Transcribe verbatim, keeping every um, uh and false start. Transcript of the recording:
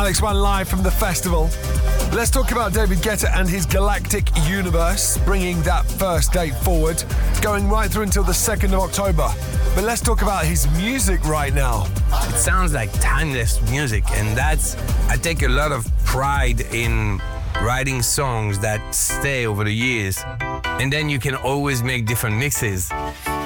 Alex One live from the festival. Let's talk about David Guetta and his galactic universe, bringing that first date forward, going right through until the second of October. But let's talk about his music right now. It sounds like timeless music, and that's, I take a lot of pride in writing songs that stay over the years. And then you can always make different mixes.